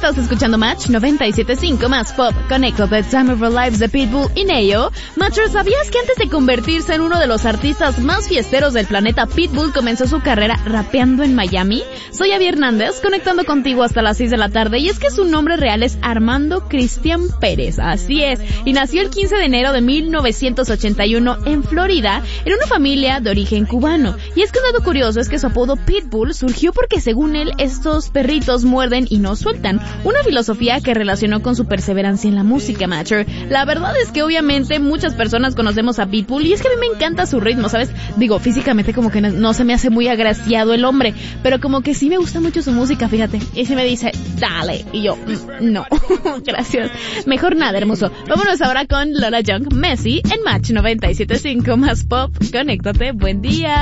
Estás escuchando Match 97.5 más pop. Conéctate, Time of Our Lives de Pitbull y Neo. Matcher, ¿sabías que antes de convertirse en uno de los artistas más fiesteros del planeta, Pitbull comenzó su carrera rapeando en Miami? Soy Abby Hernández, conectando contigo hasta las 6 de la tarde, y es que su nombre real es Armando Cristian Pérez, así es, y nació el 15 de enero de 1981 en Florida, en una familia de origen cubano. Y es que un dato curioso es que su apodo Pitbull surgió porque, según él, estos perritos muerden y no sueltan, una filosofía que relacionó con su perseverancia en la música, Matcher. La verdad es que obviamente muchas personas conocemos a Pitbull, y es que a mí me encanta su ritmo, ¿sabes? Digo, físicamente como que no se me hace muy agraciado el hombre, pero como que sí me gusta mucho su música, fíjate. Y se me dice, dale, y yo, no, gracias. Mejor nada, hermoso. Vámonos ahora con Lola Young, Messi, en Match 97.5 más pop. Conéctate, buen día.